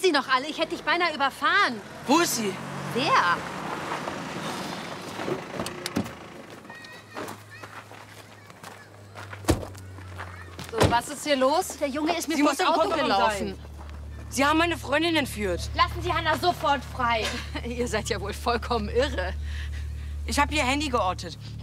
sie noch alle? Ich hätte dich beinahe überfahren. Wo ist sie? Wer? So, was ist hier los? Der Junge ist mir Sie vors muss im Auto Kofferraum gelaufen. sein. Sie haben meine Freundin entführt. Lassen Sie Hannah sofort frei. Ihr seid ja wohl vollkommen irre. Ich habe ihr Handy geortet.